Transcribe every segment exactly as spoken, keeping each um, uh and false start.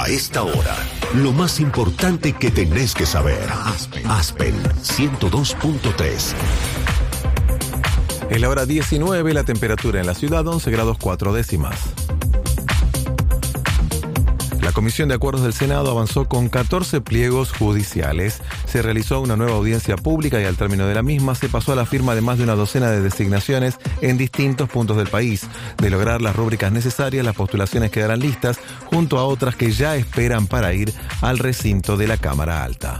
A esta hora, lo más importante que tenés que saber. Aspen, Aspen ciento dos punto tres. Es la hora diecinueve, la temperatura en la ciudad once grados cuatro décimas. La Comisión de Acuerdos del Senado avanzó con catorce pliegos judiciales. Se realizó una nueva audiencia pública y al término de la misma se pasó a la firma de más de una docena de designaciones en distintos puntos del país. De lograr las rúbricas necesarias, las postulaciones quedarán listas junto a otras que ya esperan para ir al recinto de la Cámara Alta.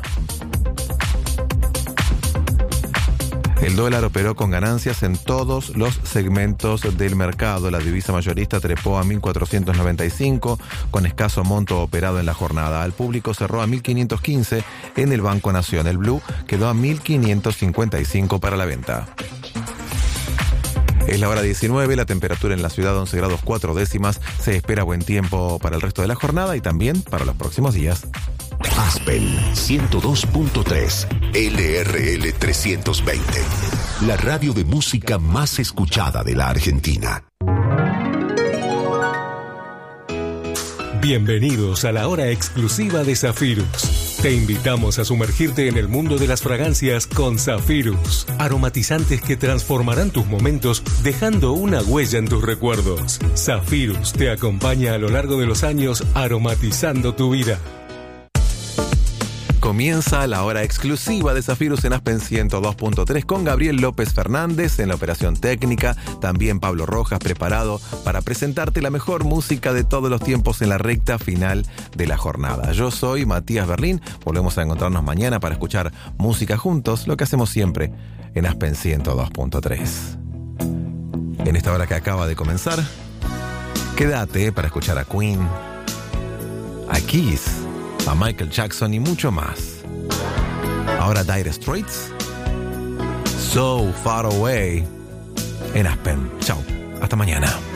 El dólar operó con ganancias en todos los segmentos del mercado. La divisa mayorista trepó a mil cuatrocientos noventa y cinco, con escaso monto operado en la jornada. Al público cerró a mil quinientos quince en el Banco Nación. El Blue quedó a mil quinientos cincuenta y cinco para la venta. Es la hora diecinueve, la temperatura en la ciudad once grados cuatro décimas. Se espera buen tiempo para el resto de la jornada y también para los próximos días. Aspen ciento dos punto tres, L R L trescientos veinte, la radio de música más escuchada de la Argentina. Bienvenidos a la hora exclusiva de Zafirus. Te invitamos a sumergirte en el mundo de las fragancias con Zafirus. Aromatizantes que transformarán tus momentos dejando una huella en tus recuerdos. Zafirus te acompaña a lo largo de los años aromatizando tu vida. Comienza la hora exclusiva de Zafirus en Aspen ciento dos punto tres con Gabriel López Fernández en la operación técnica, también Pablo Rojas preparado para presentarte la mejor música de todos los tiempos en la recta final de la jornada. Yo soy Matías Berlín, volvemos a encontrarnos mañana para escuchar música juntos, lo que hacemos siempre en Aspen ciento dos punto tres. En esta hora que acaba de comenzar, quédate para escuchar a Queen, a Kiss, a Michael Jackson y mucho más. Ahora Dire Straits, So Far Away en Aspen. Chao, hasta mañana.